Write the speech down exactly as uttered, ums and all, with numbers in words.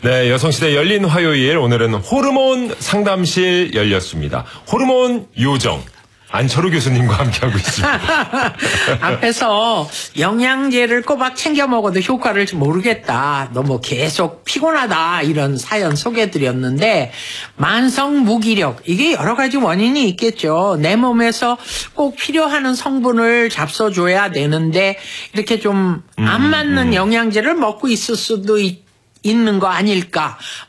네, 여성시대 열린 화요일 오늘은 호르몬 상담실 열렸습니다. 호르몬 요정 안철우 교수님과 함께하고 있습니다. 앞에서 영양제를 꼬박 챙겨 먹어도 효과를 모르겠다. 너무 계속 피곤하다. 이런 사연 소개해드렸는데 만성 무기력 이게 여러 가지 원인이 있겠죠. 내 몸에서 꼭 필요한 성분을 잡숴줘야 되는데 이렇게 좀 안 맞는 영양제를 먹고 있을 수도 있, 있는 거 아닐까.